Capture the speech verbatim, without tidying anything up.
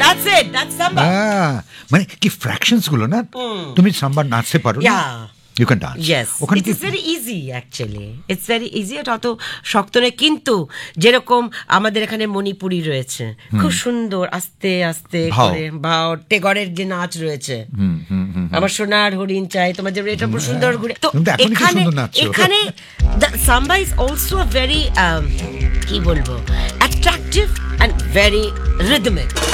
That's it. That's samba. হ্যাঁ, মানে কি ফ্র্যাকশনস গুলো না, তুমি সাম্বা নাচতে পারো না, Yeah. You can dance. Yes, ওখানে it কি is very easy actually. It's very easy. এটা অত শক্ত নয়, কিন্তু যেরকম আমাদের এখানে মণিপুরি রয়েছে, খুব সুন্দর আস্তে আস্তে ভাও। করে ভাও, টেগরের যে নাচ রয়েছে, আমার সোনার হরিণ চাই, তোমার যে এটা খুব সুন্দর ঘুরে। তো তুমি তো এখনই কি এখানে সুন্দর নাচছো। এখানে সাম্বা ইজ অলসো ভেরি কি বলবো, অ্যাট্রাকটিভ অ্যান্ড ভেরি রিদমিক।